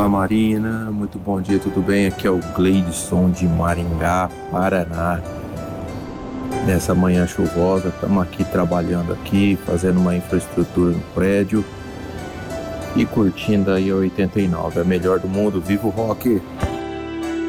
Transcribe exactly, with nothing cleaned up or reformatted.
Olá Marina, muito bom dia, tudo bem? Aqui é o Gleidson de Maringá, Paraná. Nessa manhã chuvosa, estamos aqui trabalhando aqui, fazendo uma infraestrutura no prédio e curtindo aí a oitenta e nove, a melhor do mundo, viva o rock!